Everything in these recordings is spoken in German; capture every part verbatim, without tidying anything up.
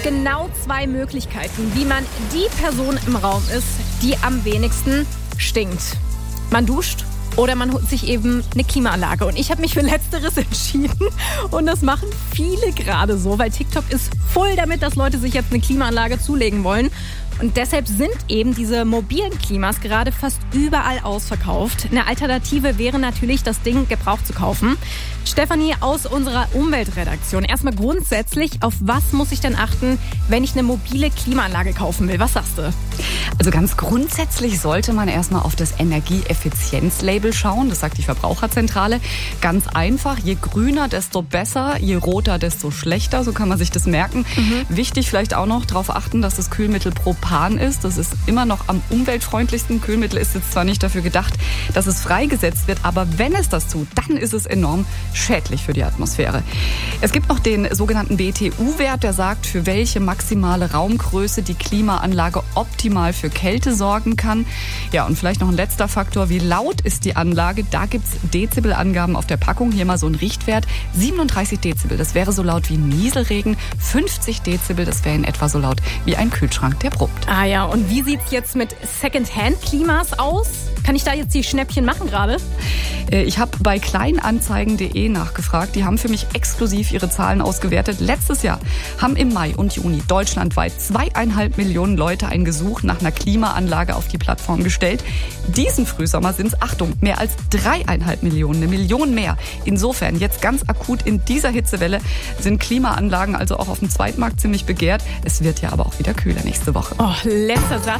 genau zwei Möglichkeiten, wie man die Person im Raum ist, die am wenigsten stinkt. Man duscht oder man holt sich eben eine Klimaanlage. Und ich habe mich für Letzteres entschieden. Und das machen viele gerade so, weil TikTok ist voll damit, dass Leute sich jetzt eine Klimaanlage zulegen wollen. Und deshalb sind eben diese mobilen Klimas gerade fast überall ausverkauft. Eine Alternative wäre natürlich, das Ding gebraucht zu kaufen. Stefanie aus unserer Umweltredaktion. Erstmal grundsätzlich, auf was muss ich denn achten, wenn ich eine mobile Klimaanlage kaufen will? Was sagst du? Also ganz grundsätzlich sollte man erstmal auf das Energieeffizienzlabel schauen. Das sagt die Verbraucherzentrale. Ganz einfach, je grüner, desto besser, je roter, desto schlechter. So kann man sich das merken. Mhm. Wichtig vielleicht auch noch darauf achten, dass das Kühlmittel Propan ist. Das ist immer noch am umweltfreundlichsten. Kühlmittel ist jetzt zwar nicht dafür gedacht, dass es freigesetzt wird, aber wenn es das tut, dann ist es enorm schädlich für die Atmosphäre. Es gibt noch den sogenannten B T U-Wert, der sagt, für welche maximale Raumgröße die Klimaanlage optimal für Kälte sorgen kann. Ja, und vielleicht noch ein letzter Faktor, wie laut ist die Anlage? Da gibt es Dezibelangaben auf der Packung. Hier mal so ein Richtwert. siebenunddreißig Dezibel, das wäre so laut wie Nieselregen. fünfzig Dezibel, das wäre in etwa so laut wie ein Kühlschrank, der brummt. Ah ja, und wie sieht's jetzt mit Secondhand-Klimas aus? Kann ich da jetzt die Schnäppchen machen gerade? Ich habe bei kleinanzeigen punkt de nachgefragt. Die haben für mich exklusiv ihre Zahlen ausgewertet. Letztes Jahr haben im Mai und Juni deutschlandweit zweieinhalb Millionen Leute ein Gesuch nach einer Klimaanlage auf die Plattform gestellt. Diesen Frühsommer sind es, Achtung, mehr als dreieinhalb Millionen, eine Million mehr. Insofern, jetzt ganz akut in dieser Hitzewelle sind Klimaanlagen also auch auf dem Zweitmarkt ziemlich begehrt. Es wird ja aber auch wieder kühler nächste Woche. Oh, letzter Satz.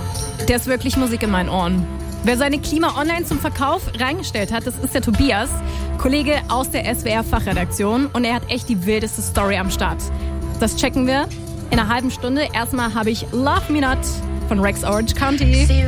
Der ist wirklich Musik in meinen Ohren. Wer seine Klima online zum Verkauf reingestellt hat, das ist der Tobias, Kollege aus der S W R-Fachredaktion. Und er hat echt die wildeste Story am Start. Das checken wir in einer halben Stunde. Erstmal habe ich Love Me Not von Rex Orange County.